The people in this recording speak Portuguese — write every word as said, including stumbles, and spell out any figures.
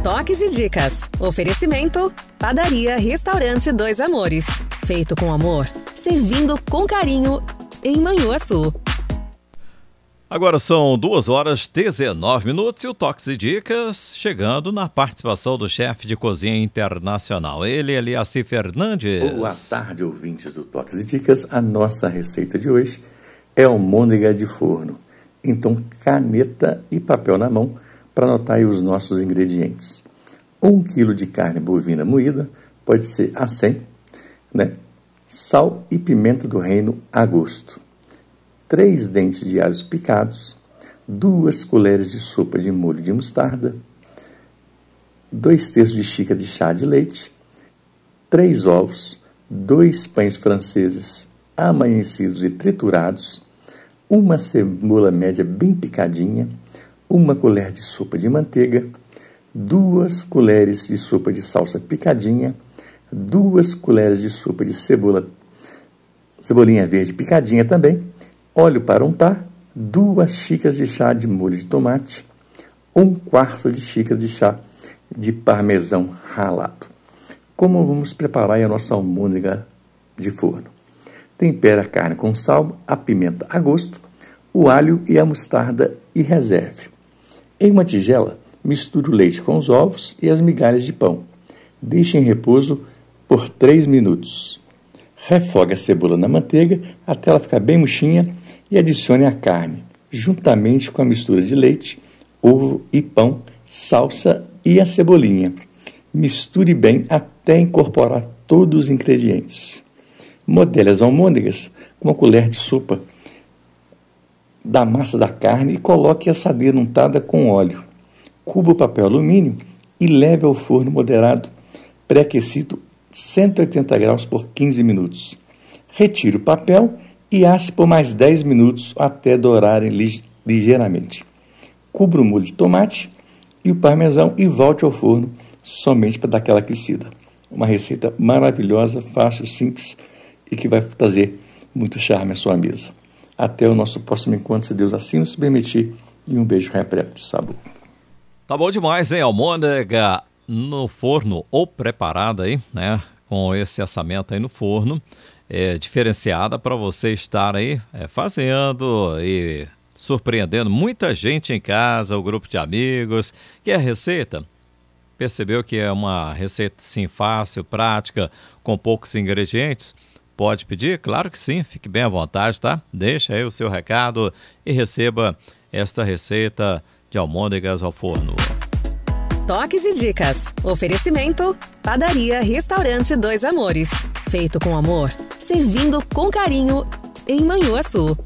Toques e dicas. Oferecimento: Padaria Restaurante Dois Amores. Feito com amor, servindo com carinho em Manhuaçu. Agora são duas horas e dezenove minutos e o Toques e Dicas chegando na participação do chefe de cozinha internacional. Ele, Eliassi Fernandes. Boa tarde, ouvintes do Toques e Dicas. A nossa receita de hoje é almôndega de forno. Então, caneta e papel na mão para anotar aí os nossos ingredientes. Um quilo de carne bovina moída, pode ser a cem, né? Sal e pimenta do reino a gosto. Três dentes de alhos picados, duas colheres de sopa de molho de mostarda, dois terços de xícara de chá de leite, três ovos, dois pães franceses amanhecidos e triturados, uma cebola média bem picadinha, uma colher de sopa de manteiga, duas colheres de sopa de salsa picadinha, duas colheres de sopa de cebola, cebolinha verde picadinha também, óleo para untar, duas xícaras de chá de molho de tomate, um quarto de xícara de chá de parmesão ralado. Como vamos preparar a nossa almôndega de forno? Tempere a carne com sal, a pimenta a gosto, o alho e a mostarda e reserve. Em uma tigela, misture o leite com os ovos e as migalhas de pão. Deixe em repouso por três minutos. Refogue a cebola na manteiga até ela ficar bem murchinha e adicione a carne, juntamente com a mistura de leite, ovo e pão, salsa e a cebolinha. Misture bem até incorporar todos os ingredientes. Modele as almôndegas com uma colher de sopa da massa da carne e coloque a assadeira untada com óleo. Cubra o papel alumínio e leve ao forno moderado, pré-aquecido cento e oitenta graus por quinze minutos. Retire o papel e asse por mais dez minutos até dourarem ligeiramente. Cubra o molho de tomate e o parmesão e volte ao forno somente para dar aquela aquecida. Uma receita maravilhosa, fácil, simples e que vai trazer muito charme à sua mesa. Até o nosso próximo encontro, se Deus assim nos permitir, e um beijo repleto de sabor. Tá bom demais, hein? Almôndega no forno ou preparada aí, né? Com esse assamento aí no forno, é, diferenciada para você estar aí é, fazendo e surpreendendo muita gente em casa, o grupo de amigos. Que é a receita? Percebeu que é uma receita sim fácil, prática, com poucos ingredientes? Pode pedir? Claro que sim, fique bem à vontade, tá? Deixa aí o seu recado e receba esta receita de almôndegas ao forno. Toques e dicas. Oferecimento: Padaria Restaurante Dois Amores. Feito com amor, servindo com carinho em Manhuaçu.